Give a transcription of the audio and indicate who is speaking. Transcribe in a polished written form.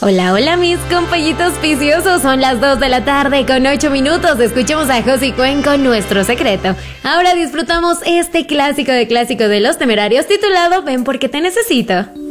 Speaker 1: Hola, hola mis compañitos viciosos, son las 2 de la tarde con 8 minutos, escuchemos a Josie Cuen con Nuestro Secreto. Ahora disfrutamos este clásico de los Temerarios titulado Ven porque te necesito.